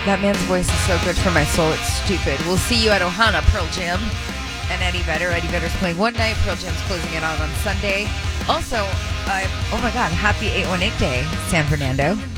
That man's voice is so good for my soul, it's stupid. We'll see you at Ohana, Pearl Jam, and Eddie Vedder. Eddie Vedder's playing one night, Pearl Jam's closing it out on Sunday. Also, oh my God, happy 818 Day, San Fernando.